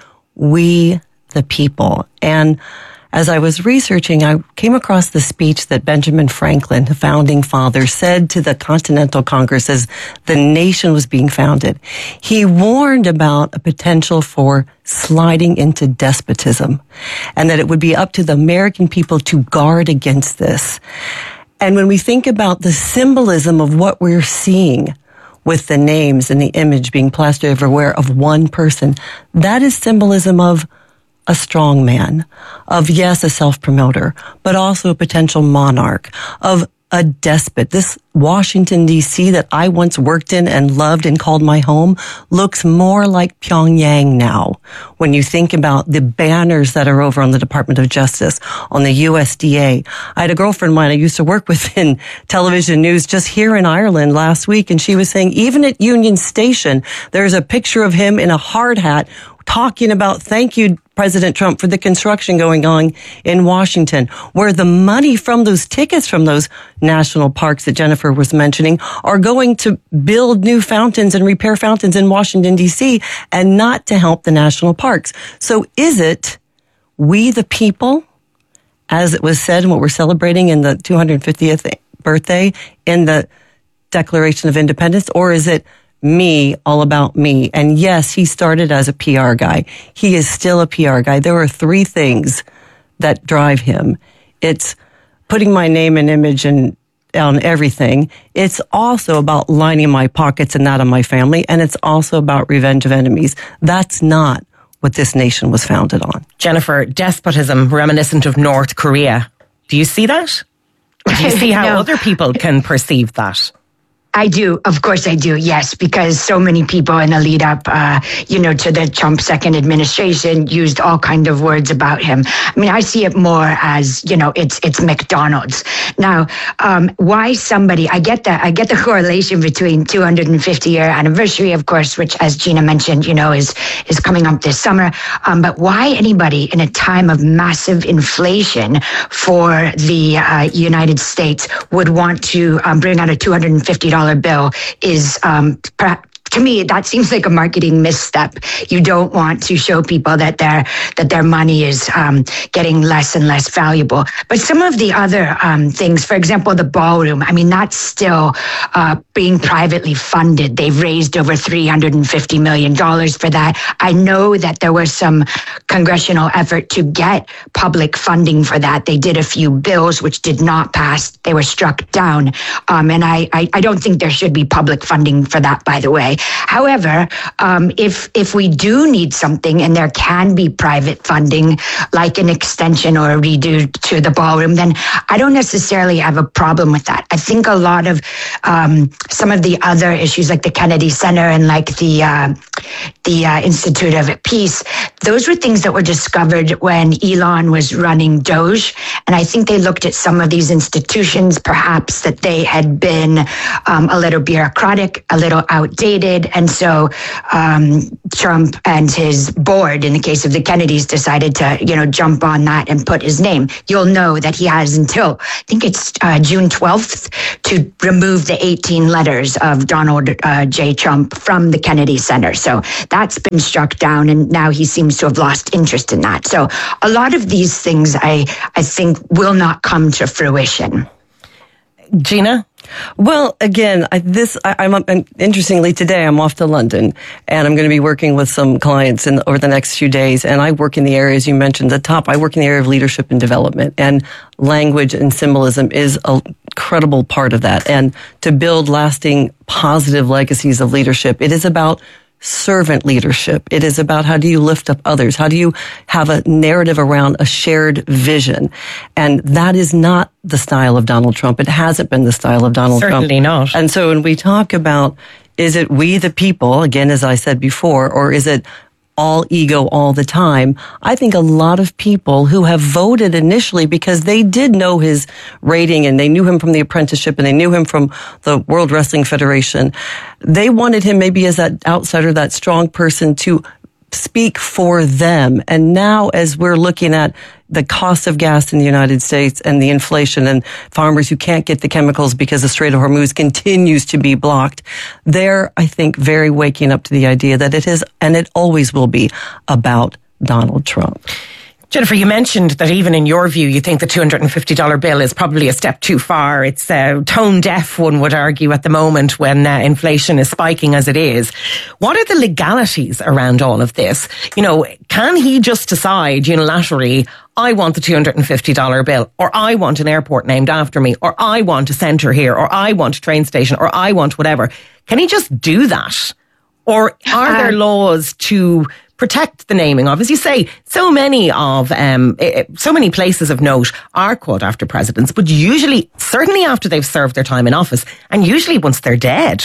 we, the people? And as I was researching, I came across the speech that Benjamin Franklin, the founding father, said to the Continental Congress as the nation was being founded. He warned about a potential for sliding into despotism, and that it would be up to the American people to guard against this. And when we think about the symbolism of what we're seeing with the names and the image being plastered everywhere of one person, that is symbolism of a strong man, of, yes, a self-promoter, but also a potential monarch, of a despot. This Washington, D C that I once worked in and loved and called my home looks more like Pyongyang now. When you think about the banners that are over on the Department of Justice, on the U S D A. I had a girlfriend of mine I used to work with in television news just here in Ireland last week, and she was saying even at Union Station, there's a picture of him in a hard hat talking about, thank you, President Trump, for the construction going on in Washington, where the money from those tickets from those national parks that Jennifer was mentioning are going to build new fountains and repair fountains in Washington, D C, and not to help the national parks. So is it we the people, as it was said in what we're celebrating in the two hundred fiftieth birthday in the Declaration of Independence, or is it me, all about me? And yes, he started as a P R guy. He is still a P R guy. There are three things that drive him. It's putting my name and image and on everything. It's also about lining my pockets and that of my family. And it's also about revenge of enemies. That's not what this nation was founded on. Jennifer, despotism reminiscent of North Korea. Do you see that? Or do you see how No. other people can perceive that? I do. Of course I do. Yes, because so many people in the lead up, uh, you know, to the Trump second administration used all kind of words about him. I mean, I see it more as, you know, it's it's McDonald's. Now, um, why somebody, I get that. I get the correlation between two hundred fifty year anniversary, of course, which, as Gina mentioned, you know, is, is coming up this summer. Um, but why anybody in a time of massive inflation for the uh, United States would want to um, bring out a two hundred fifty dollars bill is um, perhaps, to me, that seems like a marketing misstep. You don't want to show people that their that their money is um, getting less and less valuable. But some of the other um, things, for example, the ballroom, I mean, that's still uh, being privately funded. They've raised over three hundred fifty million dollars for that. I know that there was some congressional effort to get public funding for that. They did a few bills which did not pass. They were struck down. Um, and I, I, I don't think there should be public funding for that, by the way. However, um, if if we do need something and there can be private funding, like an extension or a redo to the ballroom, then I don't necessarily have a problem with that. I think a lot of um, some of the other issues, like the Kennedy Center and like the uh, the uh, Institute of Peace, those were things that were discovered when Elon was running Doge, and I think they looked at some of these institutions, perhaps that they had been um, a little bureaucratic, a little outdated. And so um, Trump and his board, in the case of the Kennedys, decided to, you know, jump on that and put his name. You'll know that he has until, I think it's uh, June twelfth, to remove the eighteen letters of Donald uh, J. Trump from the Kennedy Center. So that's been struck down, and now he seems to have lost interest in that. So a lot of these things, I, I think, will not come to fruition. Gina? Well, again, I, this I, I'm, I'm interestingly today I'm off to London, and I'm going to be working with some clients in over the next few days. And I work in the areas you mentioned at the top. I work in the area of leadership and development, and language and symbolism is a credible part of that. And to build lasting positive legacies of leadership, it is about servant leadership. It is about how do you lift up others? How do you have a narrative around a shared vision? And that is not the style of Donald Trump. It hasn't been the style of Donald Certainly Trump. Certainly not. And so when we talk about, is it we the people, again, as I said before, or is it all ego all the time? I think a lot of people who have voted initially because they did know his rating and they knew him from the apprenticeship and they knew him from the World Wrestling Federation. They wanted him maybe as that outsider, that strong person to speak for them. And now as we're looking at the cost of gas in the United States and the inflation and farmers who can't get the chemicals because the Strait of Hormuz continues to be blocked, they're, I think, very waking up to the idea that it is, and it always will be, about Donald Trump. Jennifer, you mentioned that even in your view, you think the two hundred fifty dollars bill is probably a step too far. It's uh, tone deaf, one would argue, at the moment when uh, inflation is spiking as it is. What are the legalities around all of this? You know, can he just decide unilaterally, I want the two hundred fifty dollars bill, or I want an airport named after me, or I want a centre here, or I want a train station, or I want whatever? Can he just do that? Or are there laws to protect the naming of, as you say, so many of, um, so many places of note are called after presidents, but usually, certainly after they've served their time in office, and usually once they're dead.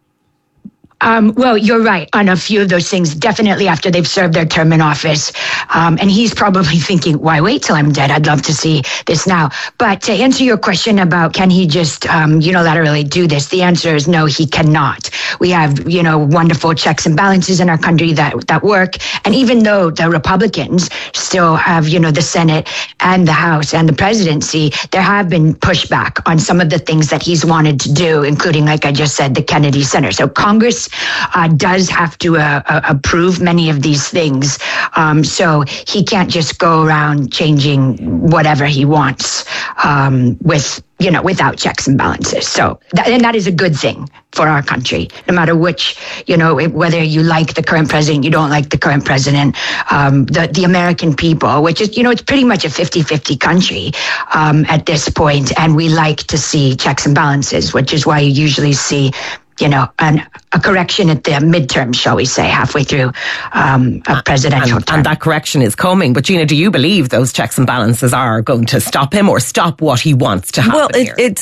Um, well, you're right on a few of those things, definitely after they've served their term in office. Um, and he's probably thinking, why wait till I'm dead? I'd love to see this now. But to answer your question about can he just um, unilaterally do this, the answer is no, he cannot. We have, you know, wonderful checks and balances in our country that, that work. And even though the Republicans still have, you know, the Senate and the House and the presidency, there have been pushback on some of the things that he's wanted to do, including, like I just said, the Kennedy Center. So Congress Uh, does have to uh, uh, approve many of these things. Um, so he can't just go around changing whatever he wants um, with, you know, without checks and balances. So, that, and that is a good thing for our country, no matter which, you know, whether you like the current president, you don't like the current president, um, the, the American people, which is, you know, it's pretty much a fifty-fifty country um, at this point. And we like to see checks and balances, which is why you usually see, you know, an, a correction at the midterm, shall we say, halfway through um, a presidential and, term. And that correction is coming. But Gina, do you believe those checks and balances are going to stop him or stop what he wants to happen Well, it, here? it's it,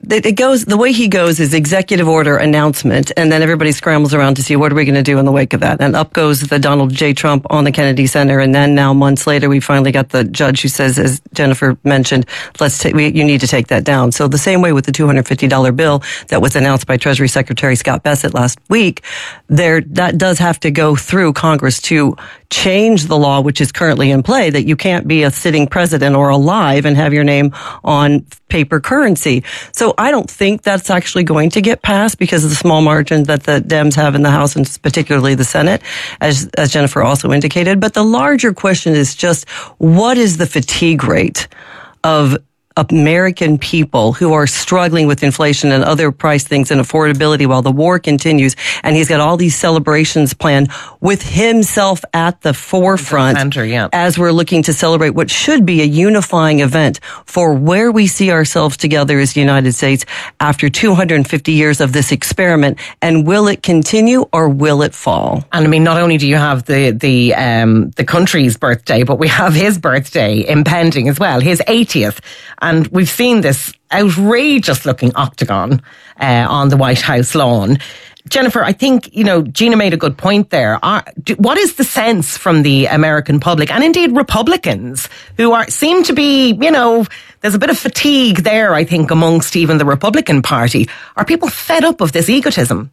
it, it goes, the way he goes is executive order announcement, and then everybody scrambles around to see what are we going to do in the wake of that. And up goes the Donald J. Trump on the Kennedy Center. And then now months later, we finally got the judge who says, as Jennifer mentioned, let's take, we, you need to take that down. So the same way with the two hundred fifty dollars bill that was announced by Treasury Secretary Scott Bessent last week, there, that does have to go through Congress to change the law, which is currently in play, that you can't be a sitting president or alive and have your name on paper currency. So I don't think that's actually going to get passed because of the small margin that the Dems have in the House and particularly the Senate, as, as Jennifer also indicated. But the larger question is just, what is the fatigue rate of American people who are struggling with inflation and other price things and affordability while the war continues, and he's got all these celebrations planned with himself at the forefront, the center, yeah. as we're looking to celebrate what should be a unifying event for where we see ourselves together as the United States after two hundred fifty years of this experiment. And will it continue or will it fall? And I mean, not only do you have the the um, the country's birthday, but we have his birthday impending as well, his eightieth. And we've seen this outrageous looking octagon uh, on the White House lawn. Jennifer, I think, you know, Gina made a good point there. Are, do, what is the sense from the American public and indeed Republicans who are seem to be, you know, there's a bit of fatigue there, I think, amongst even the Republican Party. Are people fed up of this egotism?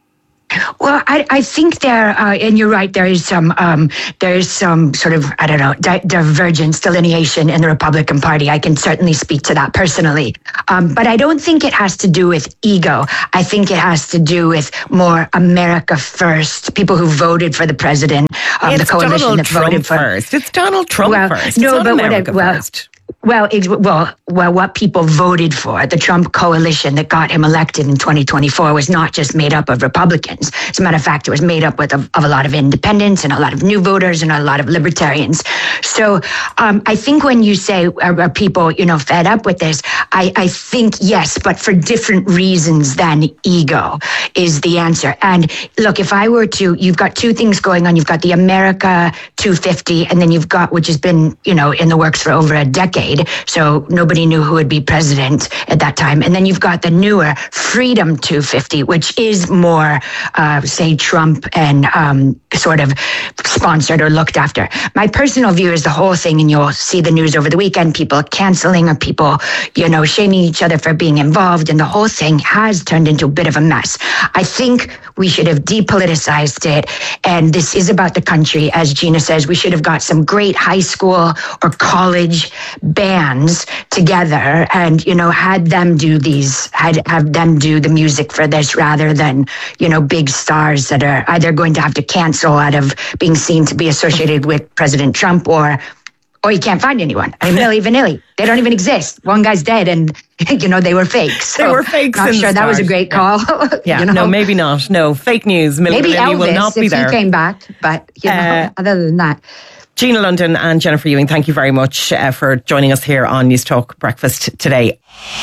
Well, I, I think there, uh, and you're right, there is some, um, there is some sort of, I don't know, di- divergence, delineation in the Republican Party. I can certainly speak to that personally. Um, but I don't think it has to do with ego. I think it has to do with more America first, people who voted for the president, um, it's the coalition Donald that Trump voted for. First. It's Donald Trump well, first. No, it's but what I, well, first. Well, it, well, well, what people voted for, the Trump coalition that got him elected in twenty twenty-four, was not just made up of Republicans. As a matter of fact, it was made up with a, of a lot of independents and a lot of new voters and a lot of libertarians. So um, I think when you say, are, are people, you know, fed up with this? I, I think yes, but for different reasons than ego is the answer. And look, if I were to, you've got two things going on. You've got the America two fifty, and then you've got, which has been, you know, in the works for over a decade. So nobody knew who would be president at that time. And then you've got the newer Freedom two fifty, which is more, uh, say, Trump and um, sort of sponsored or looked after. My personal view is the whole thing, and you'll see the news over the weekend, people canceling or people, you know, shaming each other for being involved. And the whole thing has turned into a bit of a mess. I think we should have depoliticized it. And this is about the country. As Gina says, we should have got some great high school or college bands together and, you know, had them do these, had have them do the music for this rather than, you know, big stars that are either going to have to cancel out of being seen to be associated with President Trump or or you can't find anyone. I mean, Milli Vanilli, they don't even exist. One guy's dead and, you know, they were fakes. So they were fakes. Not sure that was a great call. Yeah, you know? No, maybe not. No, fake news. Milli maybe Vanilli Elvis, will not be if there. he came back, but, you know, uh, other than that. Gina London and Jennifer Ewing, thank you very much uh, for joining us here on News Talk Breakfast today.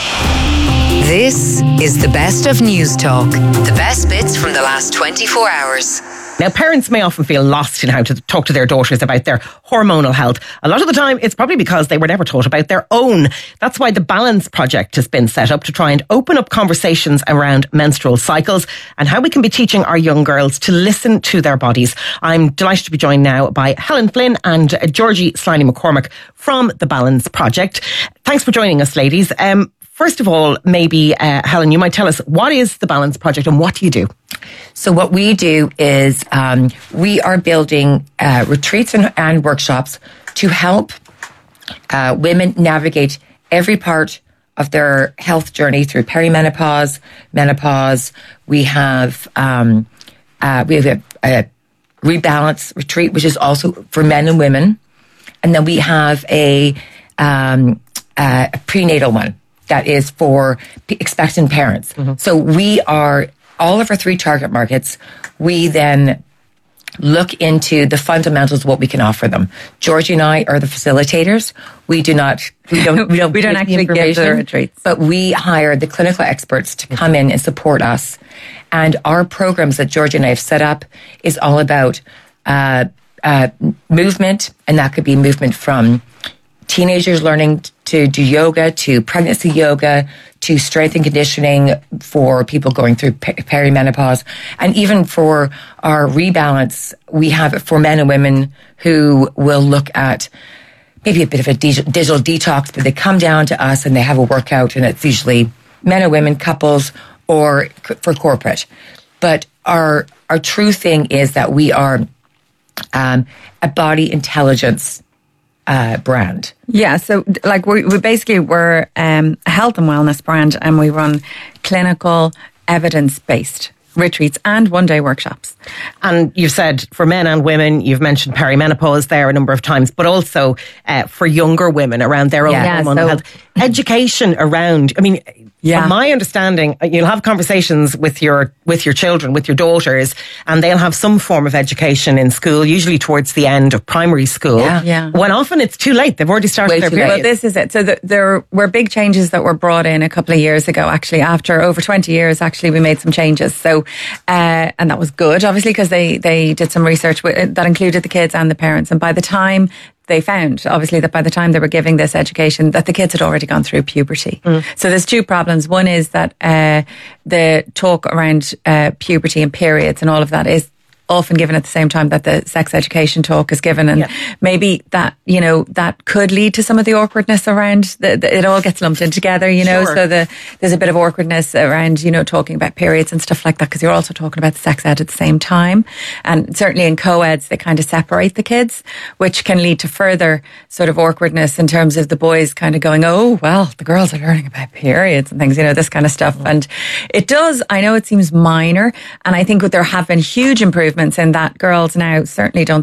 This is the best of News Talk. The best bits from the last twenty-four hours. Now, parents may often feel lost in how to talk to their daughters about their hormonal health. A lot of the time, it's probably because they were never taught about their own. That's why the Balance Project has been set up to try and open up conversations around menstrual cycles and how we can be teaching our young girls to listen to their bodies. I'm delighted to be joined now by Helen Flynn and Georgie Sliney McCormick from the Balance Project. Thanks for joining us, ladies. Um, First of all, maybe, uh, Helen, you might tell us, what is the Balance Project and what do you do? So what we do is um, we are building uh, retreats and, and workshops to help uh, women navigate every part of their health journey through perimenopause, menopause. We have um, uh, we have a, a rebalance retreat, which is also for men and women. And then we have a, um, uh, a prenatal one that is for expectant parents. Mm-hmm. So we are, all of our three target markets, we then look into the fundamentals of what we can offer them. Georgie and I are the facilitators. We do not, we don't, we don't, we don't actually give the retreats, but we hire the clinical experts to come in and support us. And our programs that Georgie and I have set up is all about uh, uh, movement, and that could be movement from teenagers learning to to do yoga, to pregnancy yoga, to strength and conditioning for people going through pe- perimenopause. And even for our rebalance, we have it for men and women who will look at maybe a bit of a digital, digital detox, but they come down to us and they have a workout, and it's usually men and women, couples, or c- for corporate. But our our true thing is that we are um, a body intelligence uh, brand. Yeah, so like we we basically we're um, a health and wellness brand, and we run clinical, evidence-based retreats and one-day workshops. And you've said for men and women, you've mentioned perimenopause there a number of times, but also uh, for younger women around their own Yeah, hormonal so- health. Education around, I mean, Yeah. from my understanding, you'll have conversations with your with your children, with your daughters, and they'll have some form of education in school, usually towards the end of primary school. Yeah. Yeah. When often it's too late. They've already started Way their too late. period. Well, this is it. So the, there were big changes that were brought in a couple of years ago. Actually, after over twenty years, actually, we made some changes. So, uh, and that was good, obviously, because they they did some research with, that included the kids and the parents. And by the time they found, obviously, that by the time they were giving this education, that the kids had already gone through puberty. Mm. So there's two problems. One is that uh, the talk around uh, puberty and periods and all of that is often given at the same time that the sex education talk is given, and Yeah. maybe that, you know, that could lead to some of the awkwardness around the, the, it all gets lumped in together, you know. Sure. So the there's a bit of awkwardness around, you know, talking about periods and stuff like that, because you're also talking about sex ed at the same time. And certainly in co-eds they kind of separate the kids, which can lead to further sort of awkwardness in terms of the boys kind of going, oh well, the girls are learning about periods and things, you know, this kind of stuff. Mm. And it does, I know it seems minor, and I think that there have been huge improvements in that. Girls now certainly don't